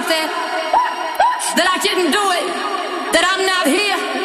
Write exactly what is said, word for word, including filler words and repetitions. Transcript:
that, that I didn't do it, that I'm not here.